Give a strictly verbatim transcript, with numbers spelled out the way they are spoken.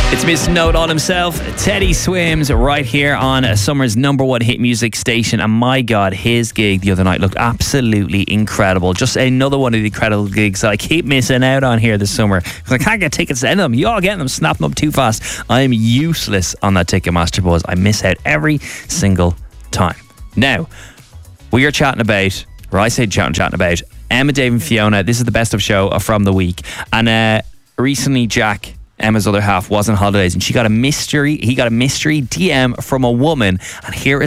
It's Miss Know-It-All himself, Teddy Swims, right here on Summer's number one hit music station. And my God, his gig the other night looked absolutely incredible. Just another one of the incredible gigs that I keep missing out on here this summer because I can't get tickets to any of them. You all getting them, snap them up too fast. I am useless on that Ticketmaster buzz. I miss out every single time. Now, we are chatting about, or I say chatting, chatting about Emma, Dave and Fiona. This is the best of show from the week. And uh, recently, Jack, Emma's other half, was on holidays and she got a mystery, he got a mystery D M from a woman, and here is